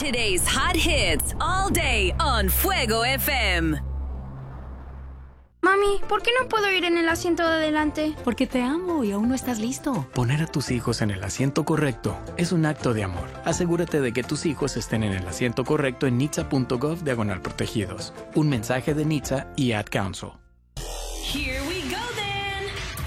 Today's hot hits all day on Fuego FM. Mami, ¿por qué no puedo ir en el asiento de adelante? Porque te amo y aún no estás listo. Poner a tus hijos en el asiento correcto es un acto de amor. Asegúrate de que tus hijos estén en el asiento correcto en nitsa.gov/protegidos. Un mensaje de NHTSA y Ad Council. Here